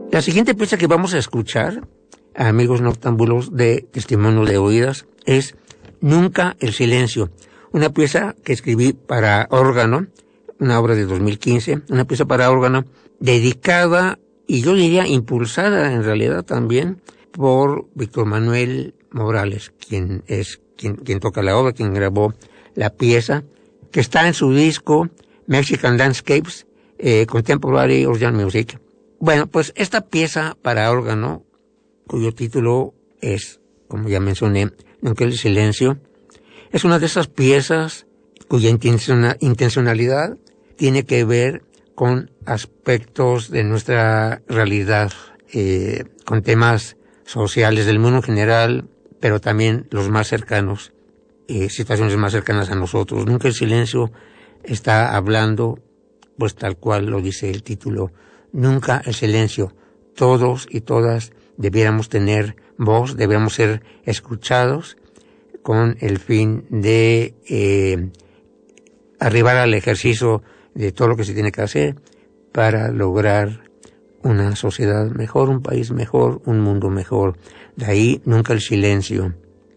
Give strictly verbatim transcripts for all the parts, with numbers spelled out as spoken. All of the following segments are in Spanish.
La siguiente pieza que vamos a escuchar, amigos noctámbulos de Testimonio de Oídas, es Nunca el Silencio, una pieza que escribí para órgano, una obra de dos mil quince, una pieza para órgano dedicada, y yo diría impulsada en realidad también, por Víctor Manuel Morales, quien es quien, quien toca la obra, quien grabó la pieza, que está en su disco Mexican Landscapes, eh, Contemporary Organ Music. Bueno, pues esta pieza para órgano, cuyo título es, como ya mencioné, Nunca el Silencio, es una de esas piezas cuya intencionalidad tiene que ver con aspectos de nuestra realidad, eh, con temas sociales del mundo en general, pero también los más cercanos, eh, situaciones más cercanas a nosotros. Nunca el Silencio está hablando, pues tal cual lo dice el título, nunca el silencio. Todos y todas debiéramos tener voz, debiéramos ser escuchados con el fin de eh, arribar al ejercicio de todo lo que se tiene que hacer para lograr una sociedad mejor, un país mejor, un mundo mejor. De ahí Nunca el Silencio.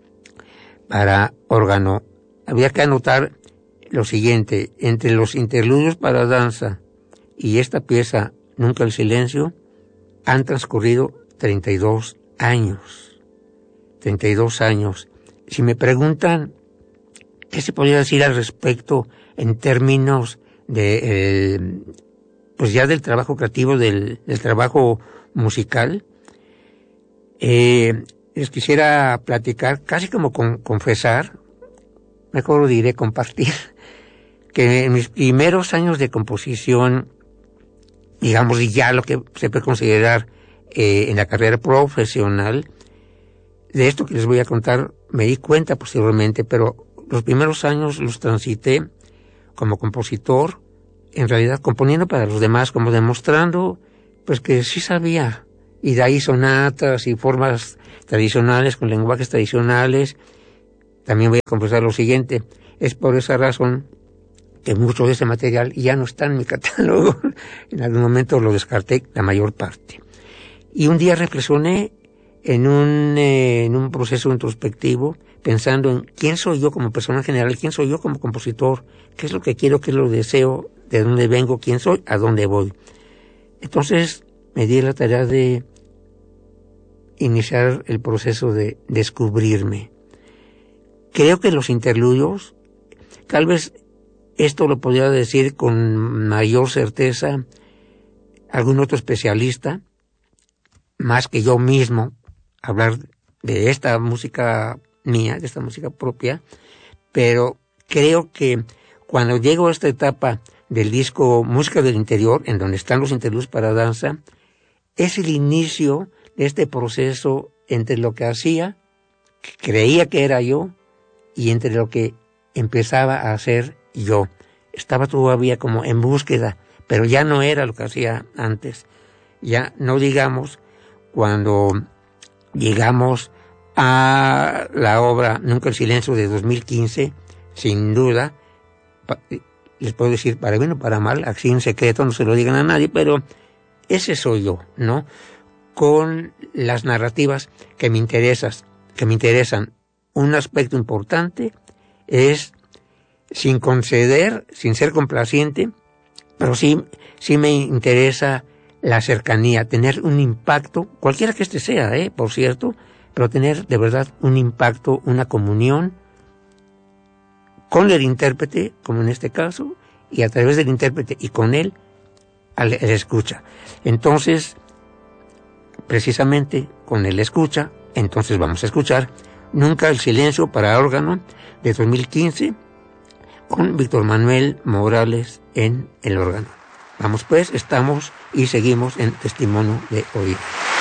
Para órgano, había que anotar lo siguiente: entre los interludios para danza y esta pieza Nunca el Silencio han transcurrido treinta y dos años. treinta y dos años. Si me preguntan qué se podría decir al respecto en términos de, eh, pues ya del trabajo creativo, del, del trabajo musical, eh, les quisiera platicar, casi como con, confesar, mejor lo diré compartir, que en mis primeros años de composición, digamos, y ya lo que se puede considerar eh, en la carrera profesional, de esto que les voy a contar me di cuenta posteriormente, pero los primeros años los transité como compositor, en realidad componiendo para los demás, como demostrando pues que sí sabía, y de ahí sonatas y formas tradicionales con lenguajes tradicionales. También voy a confesar lo siguiente: es por esa razón que mucho de ese material ya no está en mi catálogo. En algún momento lo descarté, la mayor parte. Y un día reflexioné en un, eh, en un proceso introspectivo, pensando en quién soy yo como persona en general, quién soy yo como compositor, qué es lo que quiero, qué es lo que deseo, de dónde vengo, quién soy, a dónde voy. Entonces me di la tarea de iniciar el proceso de descubrirme. Creo que los interludios, tal vez esto lo podría decir con mayor certeza algún otro especialista, más que yo mismo, hablar de esta música mía, de esta música propia, pero creo que cuando llego a esta etapa del disco Música del Interior, en donde están los interludios para danza, es el inicio de este proceso entre lo que hacía, que creía que era yo, y entre lo que empezaba a hacer yo. Estaba todavía como en búsqueda, pero ya no era lo que hacía antes. Ya no digamos cuando llegamos a la obra Nunca el Silencio de dos mil quince, sin duda, les puedo decir, para bien o para mal, así en secreto, no se lo digan a nadie, pero ese soy yo, ¿no? Con las narrativas que me interesan, que me interesan. Un aspecto importante es, sin conceder, sin ser complaciente, pero sí, sí me interesa la cercanía, tener un impacto, cualquiera que este sea, ¿eh? Por cierto, pero tener de verdad un impacto, una comunión con el intérprete, como en este caso, y a través del intérprete y con él, al, al escucha. Entonces, precisamente con el escucha, entonces vamos a escuchar Nunca el Silencio para órgano de dos mil quince, con Víctor Manuel Morales en el órgano. Vamos pues, estamos y seguimos en Testimonio de Oídas.